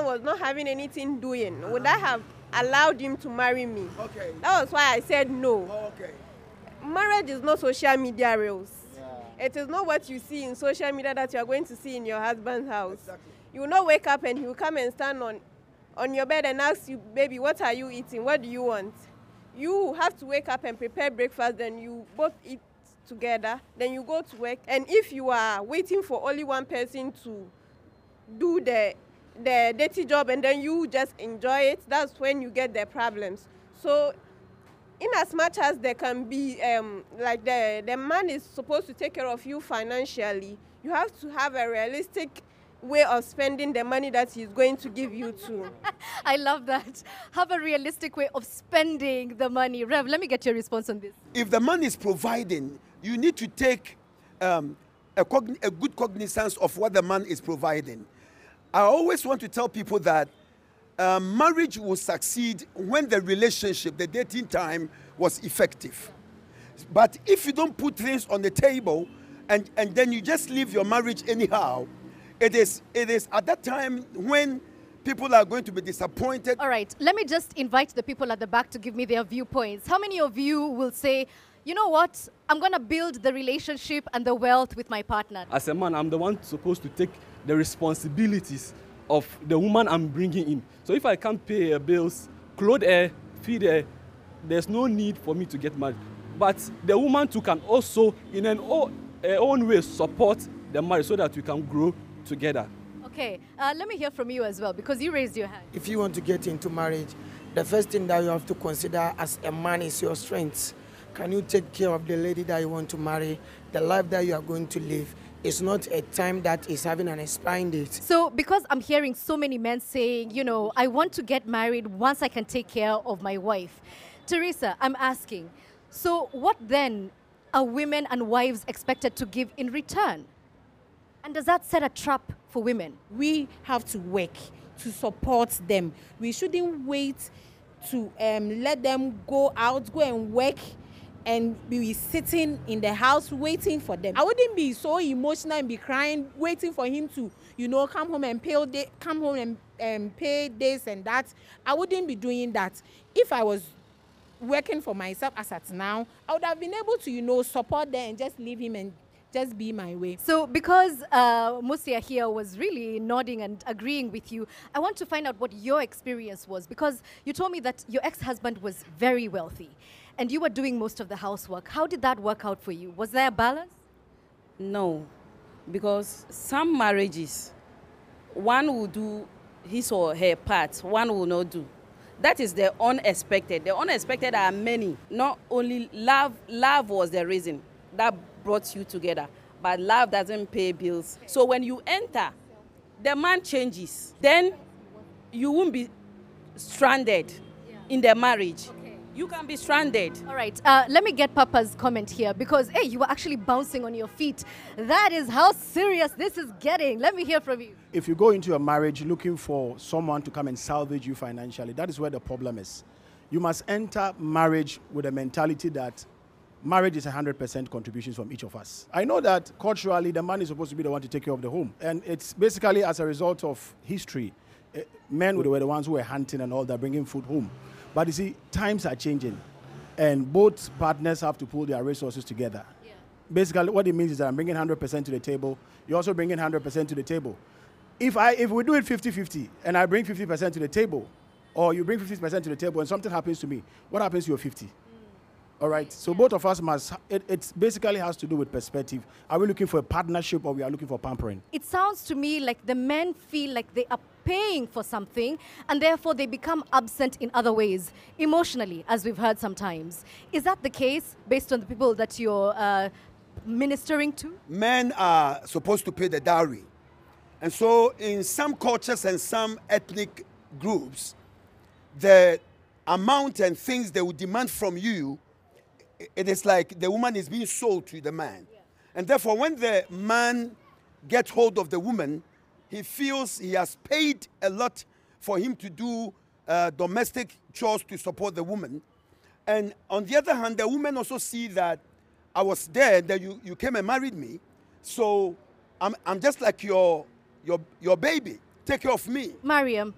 was not having anything doing, would I have allowed him to marry me? Okay. That was why I said no. Okay. Marriage is not social media reels. It is not what you see in social media that you are going to see in your husband's house. Exactly. You will not wake up and he will come and stand on your bed and ask you, baby, what are you eating? What do you want? You have to wake up and prepare breakfast, then you both eat together, then you go to work. And if you are waiting for only one person to do the dirty job and then you just enjoy it, that's when you get the problems. So in as much as there can be, like the man is supposed to take care of you financially, you have to have a realistic way of spending the money that he's going to give you too. I love that. Have a realistic way of spending the money. Rev, let me get your response on this. If the man is providing, you need to take a good cognizance of what the man is providing. I always want to tell people that marriage will succeed when the relationship, the dating time, was effective. But if you don't put things on the table and then you just leave your marriage anyhow, it is at that time when people are going to be disappointed. All right, let me just invite the people at the back to give me their viewpoints. How many of you will say, you know what, I'm going to build the relationship and the wealth with my partner? As a man, I'm the one supposed to take the responsibilities of the woman I'm bringing in. So if I can't pay her bills, clothe her, feed her, there's no need for me to get married. But the woman too can also, in her own way, support the marriage so that we can grow together. Okay, let me hear from you as well, because you raised your hand. If you want to get into marriage, the first thing that you have to consider as a man is your strengths. Can you take care of the lady that you want to marry? The life that you are going to live is not a time that is having an expiring date. So, because I'm hearing so many men saying, you know, I want to get married once I can take care of my wife. Teresa, I'm asking, so what then are women and wives expected to give in return? And does that set a trap for women? We have to work to support them. We shouldn't wait to let them go out, go and work, and be sitting in the house waiting for them. I wouldn't be so emotional and be crying, waiting for him to, come home and pay this and that. I wouldn't be doing that. If I was working for myself as at now, I would have been able to, support them and just leave him and just be my way. So because Musia here was really nodding and agreeing with you, I want to find out what your experience was, because you told me that your ex-husband was very wealthy and you were doing most of the housework. How did that work out for you? Was there a balance? No, because some marriages, one will do his or her part, one will not do. That is the unexpected. The unexpected are many. Not only love was the reason that brought you together, but love doesn't pay bills. So when you enter, the man changes. Then you won't be stranded in the marriage. You can be stranded. All right, let me get Papa's comment here, because, hey, you were actually bouncing on your feet. That is how serious this is getting. Let me hear from you. If you go into a marriage looking for someone to come and salvage you financially, that is where the problem is. You must enter marriage with a mentality that marriage is 100% contributions from each of us. I know that culturally the man is supposed to be the one to take care of the home. And it's basically as a result of history. Men were the ones who were hunting and all that, bringing food home. But you see, times are changing. And both partners have to pull their resources together. Yeah. Basically, what it means is that I'm bringing 100% to the table. You're also bringing 100% to the table. If we do it 50-50 and I bring 50% to the table, or you bring 50% to the table and something happens to me, what happens to your 50? All right, so both of us must, it basically has to do with perspective. Are we looking for a partnership or we are looking for pampering? It sounds to me like the men feel like they are paying for something and therefore they become absent in other ways, emotionally, as we've heard sometimes. Is that the case based on the people that you're ministering to? Men are supposed to pay the dowry. And so in some cultures and some ethnic groups, the amount and things they would demand from you, it is like the woman is being sold to the man. Yeah. And therefore, when the man gets hold of the woman, he feels he has paid a lot for him to do domestic chores to support the woman. And on the other hand, the woman also sees that I was there, that you came and married me. So I'm just like your baby. Take care of me. Mariam,